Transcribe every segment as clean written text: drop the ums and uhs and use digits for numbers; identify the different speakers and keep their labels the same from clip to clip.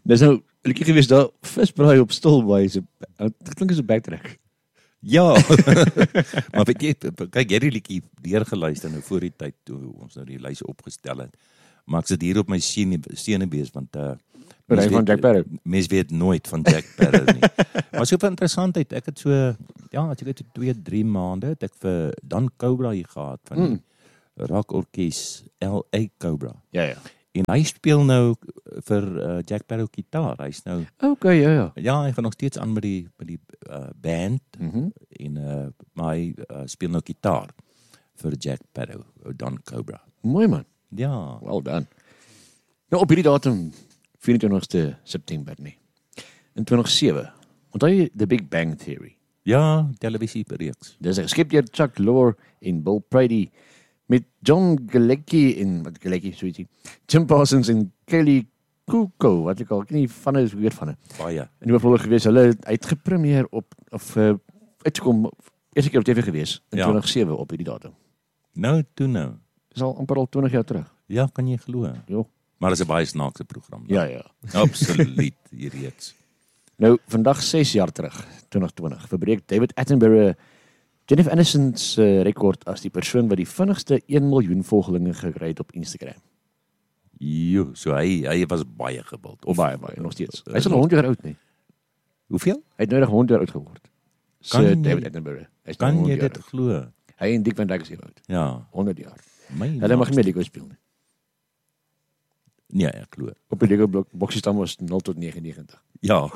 Speaker 1: Dis nou 'n liedjie gewees daar, visbraai op Stilbaai, dit klink as 'n backtrack.
Speaker 2: Ja, maar weet jy, kyk, jy het die liedjie deurgeluister nou voor die tyd toe ons nou die lys opgestel het. Maar ek sit hier op my senubees, want
Speaker 1: Van Jack Sparrow.
Speaker 2: Mens weet nooit van Jack Sparrow nie. Maar so van interessantheid, ek het so, ja, as ek het 2-3 maande, het ek vir Dan Cobra hier gehad, van die rock orkes L.A. Cobra.
Speaker 1: Ja.
Speaker 2: En hy speel nou vir Jack Sparrow gitaar. Hy's nou
Speaker 1: Okay, ja.
Speaker 2: ja, hy gaan nog steeds aan met die band en maar hy speel nou gitaar vir Jack Sparrow, Dan Cobra.
Speaker 1: Mooi man.
Speaker 2: Ja.
Speaker 1: Well done. Nou op hierdie datum 24ste September nie. In 2007. Onthou jy The Big Bang Theory?
Speaker 2: Ja, televisiereeks.
Speaker 1: Dis geskep deur Chuck Lorre en Bill Prady met John Galecki en Jim Parsons en Kelly Kuko, wat ek al nie van is weet van het.
Speaker 2: Baie.
Speaker 1: En die hoofrol gewees, hulle het uitgepremier op uitgekom eerste keer op TV gewees in 2007 op hierdie datum.
Speaker 2: Nou, toe nou.
Speaker 1: Dis al amper al 20 jaar terug.
Speaker 2: Ja, kan jy glo.
Speaker 1: Jo.
Speaker 2: Maar dit is 'n baie snaakse program.
Speaker 1: Ja.
Speaker 2: Absoluut, die reeks.
Speaker 1: Nou, vandag 6 jaar terug, 2020, verbreek David Attenborough Jennifer Aniston's rekord as die persoon wat die vinnigste 1 miljoen volgelinge gekry het op Instagram.
Speaker 2: Jo, so hy was baie gewild.
Speaker 1: Of baie, nog steeds. Hy is al 100 jaar oud nie.
Speaker 2: Hoeveel?
Speaker 1: Hy het nou nog 100 jaar oud geword. David Attenborough.
Speaker 2: Kan jy dit glo?
Speaker 1: Hy en Dick Van Dyke is hier oud.
Speaker 2: Ja.
Speaker 1: 100 jaar.
Speaker 2: Hulle
Speaker 1: mag nie meer Lego speel nie.
Speaker 2: Nee, ek glo.
Speaker 1: Op die Lego boksie stam was 0 tot 99.
Speaker 2: Ja.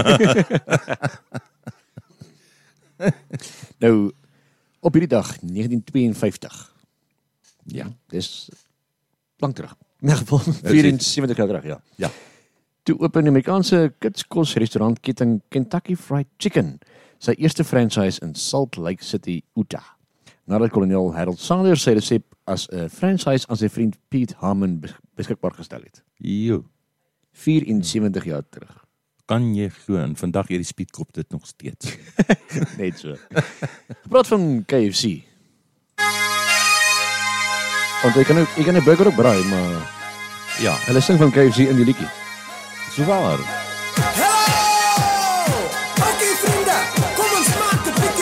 Speaker 1: Nou, op hierdie dag, 1952. Ja, dis lang terug. In ieder geval 74 jaar terug,
Speaker 2: Ja.
Speaker 1: Toe open die Amerikaanse kitskos restaurantketting Kentucky Fried Chicken sy eerste franchise in Salt Lake City, Utah. Nadat kolonel Harold Sanders sy resep as 'n franchise aan sy vriend Pete Harmon beskikbaar gestel het.
Speaker 2: Jo.
Speaker 1: 74 jaar terug.
Speaker 2: Kan jy glo, en vandag hierdie speedkop dit nog steeds.
Speaker 1: Net so. Gepraat van KFC. Want jy kan 'n burger ook braai, maar
Speaker 2: Ja,
Speaker 1: hulle sing van KFC in die liedjie.
Speaker 2: so waar.